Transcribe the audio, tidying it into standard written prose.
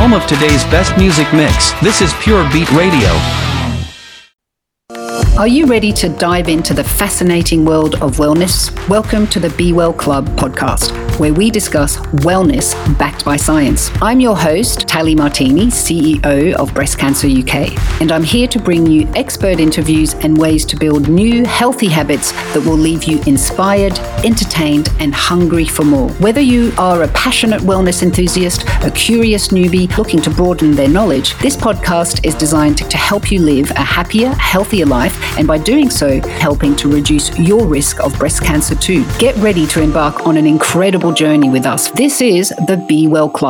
home of today's best music mix. This is Pure Beat Radio. Are you ready to dive into the fascinating world of wellness? Welcome to the Be Well Club podcast, where we discuss wellness backed by science. I'm your host, Tali Martini, CEO of Breast Cancer UK, and I'm here to bring you expert interviews and ways to build new, healthy habits that will leave you inspired, entertained, and hungry for more. Whether you are a passionate wellness enthusiast, a curious newbie looking to broaden their knowledge, this podcast is designed to help you live a happier, healthier life, and by doing so, helping to reduce your risk of breast cancer too. Get ready to embark on an incredible journey with us. This is the Be Well Club.